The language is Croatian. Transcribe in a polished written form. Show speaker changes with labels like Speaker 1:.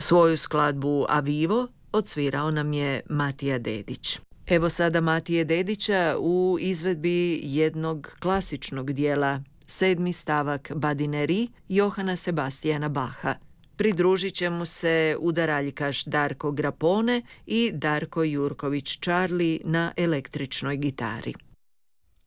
Speaker 1: Svoju skladbu A Vivo odsvirao nam je Matija Dedić. Evo sada Matije Dedića u izvedbi jednog klasičnog dijela, 7. stavak Badineri Johana Sebastijana Bacha. Pridružit će mu se udaraljkaš Darko Grapone i Darko Jurković Charlie na električnoj gitari.